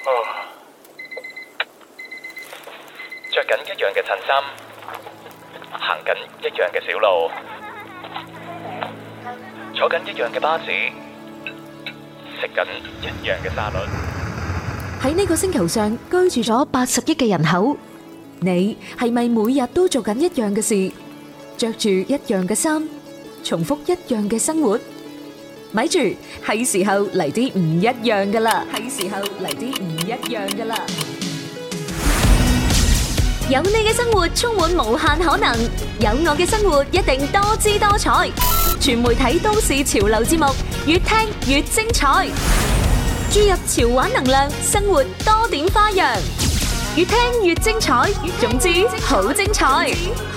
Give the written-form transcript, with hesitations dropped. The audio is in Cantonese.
着緊一樣嘅襯衫，行緊一樣嘅小路，坐緊一樣嘅巴士，食緊一樣嘅沙律。 喺呢個星球上居住咗80億嘅人口，你係咪每日都做緊一樣嘅事，着住一樣嘅衫，重複一樣嘅生活？咪住，係時候嚟啲唔一樣噶啦！有你嘅生活充滿無限可能，有我嘅生活一定多姿多彩。全媒體都市潮流節目，越聽越精彩。注入潮玩能量，生活多點花樣，越聽越精彩。總之，好精彩！